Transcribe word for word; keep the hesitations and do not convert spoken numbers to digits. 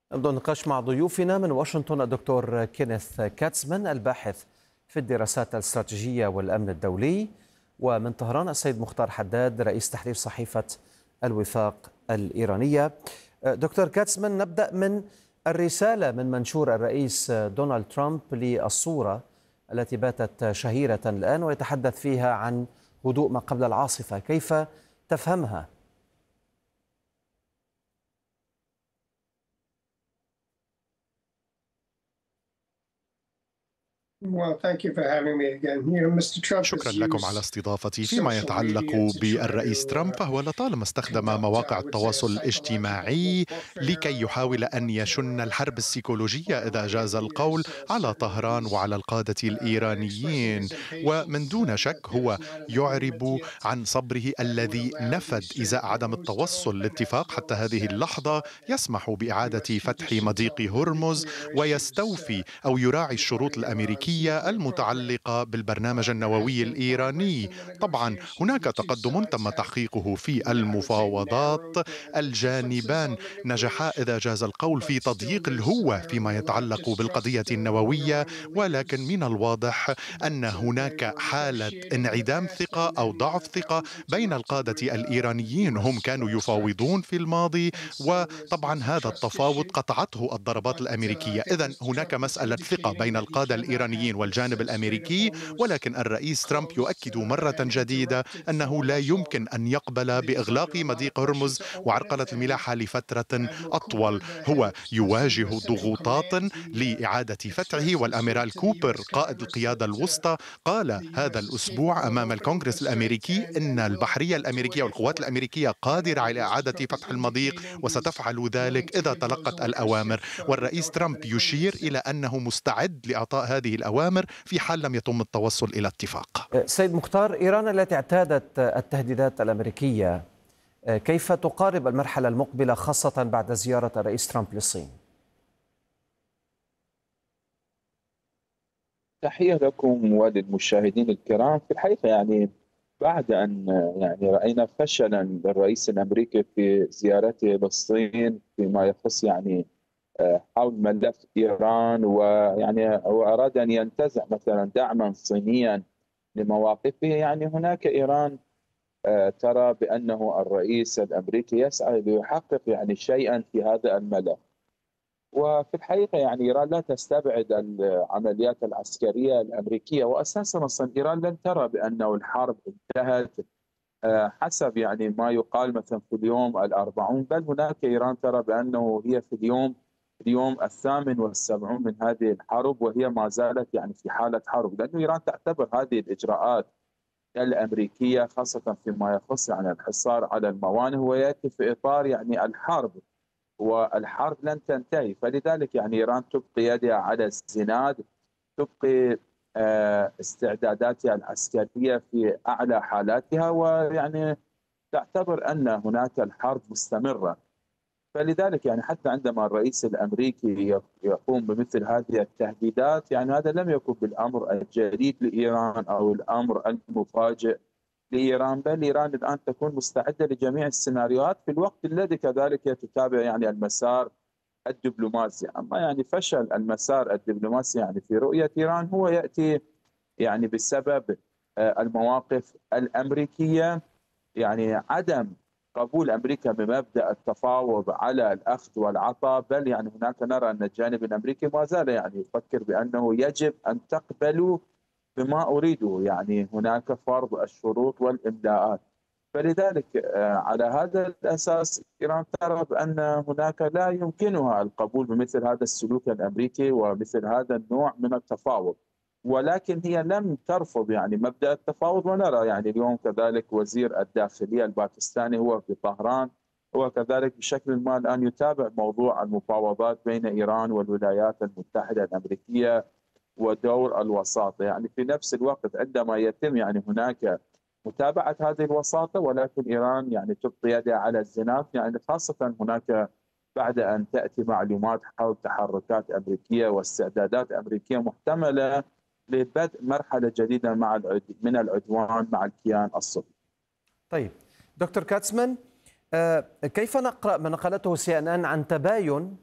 نبدأ النقاش مع ضيوفنا من واشنطن الدكتور كينيث كاتسمان الباحث في الدراسات الاستراتيجية والأمن الدولي، ومن طهران السيد مختار حداد رئيس تحرير صحيفة الوفاق الإيرانية. دكتور كاتسمان، نبدأ من الرسالة من منشور الرئيس دونالد ترامب للصورة التي باتت شهيرة الآن ويتحدث فيها عن هدوء ما قبل العاصفة، كيف تفهمها؟ شكرا لكم على استضافتي. فيما يتعلق بالرئيس ترامب، فهو لطالما استخدم مواقع التواصل الاجتماعي لكي يحاول أن يشن الحرب السيكولوجية إذا جاز القول على طهران وعلى القادة الإيرانيين، ومن دون شك هو يعرب عن صبره الذي نفد إزاء عدم التوصل لاتفاق حتى هذه اللحظة يسمح بإعادة فتح مضيق هرمز ويستوفي أو يراعي الشروط الأمريكية المتعلقة بالبرنامج النووي الإيراني. طبعا هناك تقدم تم تحقيقه في المفاوضات، الجانبان نجحا إذا جاز القول في تضييق الهوة فيما يتعلق بالقضية النووية، ولكن من الواضح أن هناك حالة انعدام ثقة أو ضعف ثقة بين القادة الإيرانيين. هم كانوا يفاوضون في الماضي، وطبعا هذا التفاوض قطعته الضربات الأمريكية. إذن هناك مسألة ثقة بين القادة الإيرانيين والجانب الأمريكي، ولكن الرئيس ترامب يؤكد مرة جديدة أنه لا يمكن أن يقبل بإغلاق مضيق هرمز وعرقلة الملاحة لفترة أطول. هو يواجه ضغوطات لإعادة فتحه، والأميرال كوبر قائد القيادة الوسطى قال هذا الأسبوع أمام الكونغرس الأمريكي أن البحرية الأمريكية والقوات الأمريكية قادرة على إعادة فتح المضيق وستفعل ذلك إذا تلقت الأوامر. والرئيس ترامب يشير إلى أنه مستعد لإعطاء هذه الأوامر في حال لم يتم التوصل إلى اتفاق. سيد مختار، إيران التي اعتادت التهديدات الأمريكية كيف تقارب المرحلة المقبلة خاصة بعد زيارة الرئيس ترامب للصين؟ تحية لكم وللمشاهدين الكرام. في الحقيقة يعني بعد أن يعني رأينا فشلا للرئيس الأمريكي في زيارته للصين فيما يخص يعني حول ملف إيران، ويعني وأراد أن ينتزع مثلا دعما صينيا لمواقفه، يعني هناك إيران ترى بأنه الرئيس الأمريكي يسعى ليحقق يعني شيئا في هذا الملف. وفي الحقيقة يعني إيران لا تستبعد العمليات العسكرية الأمريكية، وأساسا أصلا إيران لن ترى بأنه الحرب انتهت حسب يعني ما يقال مثلا في اليوم الأربعون، بل هناك إيران ترى بأنه هي في اليوم اليوم الثامن والسبعون من هذه الحرب، وهي ما زالت يعني في حالة حرب، لأن إيران تعتبر هذه الإجراءات الأمريكية خاصة فيما يخص يعني الحصار على الموانئ ويأتي في إطار يعني الحرب، والحرب لن تنتهي. فلذلك يعني إيران تبقي يدها على الزناد، تبقي استعداداتها العسكرية في أعلى حالاتها، ويعني تعتبر أن هناك الحرب مستمرة. فلذلك يعني حتى عندما الرئيس الأمريكي يقوم بمثل هذه التهديدات، يعني هذا لم يكن بالأمر الجديد لإيران أو الأمر المفاجئ لإيران، بل إيران الآن تكون مستعدة لجميع السيناريوهات في الوقت الذي كذلك تتابع يعني المسار الدبلوماسي. أما يعني فشل المسار الدبلوماسي يعني في رؤية إيران هو يأتي يعني بسبب المواقف الأمريكية، يعني عدم قبول أمريكا بمبدأ التفاوض على الأخذ والعطاء، بل يعني هناك نرى أن الجانب الأمريكي ما زال يعني يفكر بأنه يجب أن تقبلوا بما أريده، يعني هناك فرض الشروط والإملاءات. فلذلك على هذا الأساس إيران ترى بأن هناك لا يمكنها القبول بمثل هذا السلوك الأمريكي ومثل هذا النوع من التفاوض، ولكن هي لم ترفض يعني مبدأ التفاوض. ونرى يعني اليوم كذلك وزير الداخلية الباكستاني هو في طهران، هو كذلك بشكل ما الآن يتابع موضوع المفاوضات بين إيران والولايات المتحدة الأمريكية ودور الوساطة. يعني في نفس الوقت عندما يتم يعني هناك متابعة هذه الوساطة، ولكن إيران يعني تبقي يدها على الزناد، يعني خاصة هناك بعد أن تأتي معلومات حول تحركات أمريكية واستعدادات أمريكية محتملة لبدء مرحلة جديدة مع من العدوان مع الكيان الصهيوني. طيب دكتور كاتسمان، كيف نقرأ ما نقلته سي إن إن عن تباين